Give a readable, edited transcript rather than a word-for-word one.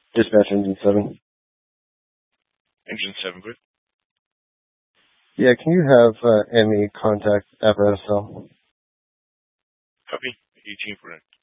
Dispatch Engine 7. Engine 7, good. Yeah, can you have Emmy contact FSL? Copy. 18 for it.